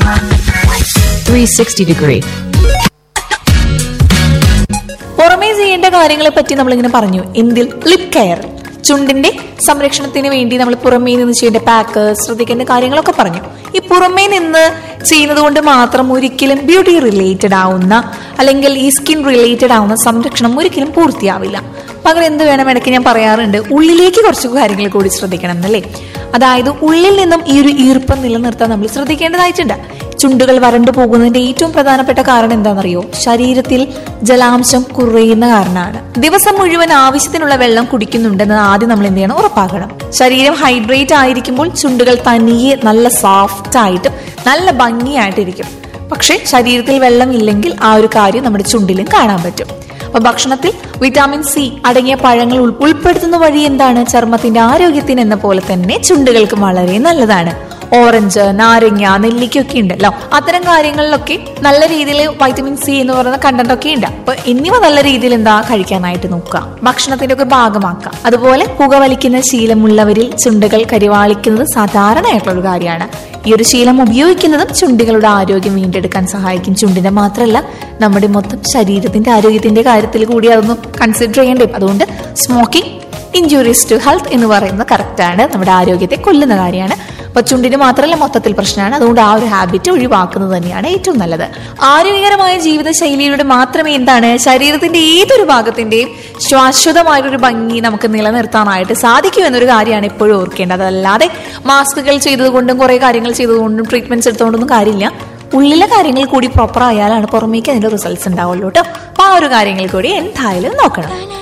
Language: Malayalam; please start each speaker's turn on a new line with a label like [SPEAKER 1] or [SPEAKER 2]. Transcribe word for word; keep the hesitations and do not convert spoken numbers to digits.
[SPEAKER 1] three sixty degree.
[SPEAKER 2] പുറമേ ചെയ്യേണ്ട കാര്യങ്ങളെ പറ്റി നമ്മളിങ്ങനെ പറഞ്ഞു. എന്തിൽ? ലിപ് കെയർ, ചുണ്ടിന്റെ സംരക്ഷണത്തിന് വേണ്ടി നമ്മൾ പുറമേ നിന്ന് ചെയ്യേണ്ട പാക്ക്, ശ്രദ്ധിക്കേണ്ട കാര്യങ്ങളൊക്കെ പറഞ്ഞു. ഈ പുറമേ നിന്ന് ചെയ്യുന്നത് കൊണ്ട് മാത്രം ഒരിക്കലും ബ്യൂട്ടി റിലേറ്റഡ് ആവുന്ന അല്ലെങ്കിൽ ഈ സ്കിൻ റിലേറ്റഡ് ആവുന്ന സംരക്ഷണം ഒരിക്കലും പൂർത്തിയാവില്ല. പകരം എന്ത് വേണം, ഇടയ്ക്ക് ഞാൻ പറയാറുണ്ട്, ഉള്ളിലേക്ക് കുറച്ച് കാര്യങ്ങൾ കൂടി ശ്രദ്ധിക്കണം എന്നല്ലേ. അതായത് ഉള്ളിൽ നിന്നും ഈ ഒരു ഈർപ്പം നിലനിർത്താൻ നമ്മൾ ശ്രദ്ധിക്കേണ്ടതായിട്ടുണ്ട്. ചുണ്ടുകൾ വരണ്ടു പോകുന്നതിന്റെ ഏറ്റവും പ്രധാനപ്പെട്ട കാരണം എന്താണെന്നറിയോ? ശരീരത്തിൽ ജലാംശം കുറയുന്ന കാരണമാണ്. ദിവസം മുഴുവൻ ആവശ്യത്തിനുള്ള വെള്ളം കുടിക്കുന്നുണ്ടെന്ന് ആദ്യം നമ്മൾ എന്ത് ചെയ്യണം? ഉറപ്പാക്കണം. ശരീരം ഹൈഡ്രേറ്റ് ആയിരിക്കുമ്പോൾ ചുണ്ടുകൾ തനിയെ നല്ല സോഫ്റ്റ് ആയിട്ടും നല്ല ഭംഗിയായിട്ടിരിക്കും. പക്ഷെ ശരീരത്തിൽ വെള്ളം ഇല്ലെങ്കിൽ ആ ഒരു കാര്യം നമ്മുടെ ചുണ്ടിലും കാണാൻ പറ്റും. അപ്പൊ ഭക്ഷണത്തിൽ വിറ്റാമിൻ സി അടങ്ങിയ പഴങ്ങൾ ഉൾപ്പെടുത്തുന്ന വഴി എന്താണ്? ചർമ്മത്തിന്റെ ആരോഗ്യത്തിന് എന്ന പോലെ തന്നെ ചുണ്ടുകൾക്ക് വളരെ നല്ലതാണ്. ഓറഞ്ച്, നാരങ്ങ, നെല്ലിക്കൊക്കെ ഉണ്ടല്ലോ, അത്തരം കാര്യങ്ങളിലൊക്കെ നല്ല രീതിയിൽ വൈറ്റമിൻ സി എന്ന് പറയുന്ന കണ്ടന്റ് ഒക്കെ ഉണ്ട്. അപ്പൊ എന്നിവ നല്ല രീതിയിൽ എന്താ കഴിക്കാനായിട്ട് നോക്കുക, ഭക്ഷണത്തിന്റെ ഒക്കെ ഭാഗമാക്കുക. അതുപോലെ പുകവലിക്കുന്ന ശീലമുള്ളവരിൽ ചുണ്ടുകൾ കരിവാളിക്കുന്നത് സാധാരണയായിട്ടുള്ള ഒരു കാര്യമാണ്. ഈ ഒരു ശീലം ഉപയോഗിക്കുന്നതും ചുണ്ടുകളുടെ ആരോഗ്യം വീണ്ടെടുക്കാൻ സഹായിക്കും. ചുണ്ടിന്റെ മാത്രമല്ല, നമ്മുടെ മൊത്തം ശരീരത്തിന്റെ ആരോഗ്യത്തിന്റെ കാര്യത്തിൽ കൂടി അതൊന്നും കൺസിഡർ ചെയ്യേണ്ടേ. അതുകൊണ്ട് സ്മോക്കിംഗ് ഇൻജൂറീസ് ടു ഹെൽത്ത് എന്ന് പറയുന്നത് കറക്റ്റാണ്, നമ്മുടെ ആരോഗ്യത്തെ കൊല്ലുന്ന കാര്യമാണ്. അപ്പൊ ചുണ്ടിന് മാത്രമല്ല മൊത്തത്തിൽ പ്രശ്നമാണ്. അതുകൊണ്ട് ആ ഒരു ഹാബിറ്റ് ഒഴിവാക്കുന്നത് തന്നെയാണ് ഏറ്റവും നല്ലത്. ആരോഗ്യകരമായ ജീവിത ശൈലിയിലൂടെ മാത്രമേ എന്താണ് ശരീരത്തിന്റെ ഏതൊരു ഭാഗത്തിന്റെയും ശാശ്വതമായൊരു ഭംഗി നമുക്ക് നിലനിർത്താനായിട്ട് സാധിക്കൂ എന്നൊരു കാര്യമാണ് എപ്പോഴും ഓർക്കേണ്ടത്. അതല്ലാതെ മാസ്കുകൾ ചെയ്തതുകൊണ്ടും കുറെ കാര്യങ്ങൾ ചെയ്തതുകൊണ്ടും ട്രീറ്റ്മെന്റ്സ് എടുത്തുകൊണ്ടൊന്നും കാര്യമില്ല. ഉള്ളിലെ കാര്യങ്ങൾ കൂടി പ്രോപ്പർ ആയാലാണ് പുറമേക്ക് അതിന്റെ റിസൾട്ട്സ് ഉണ്ടാവുള്ളൂ കേട്ടോ. അപ്പൊ ആ ഒരു കാര്യങ്ങൾ കൂടി എന്തായാലും നോക്കണം.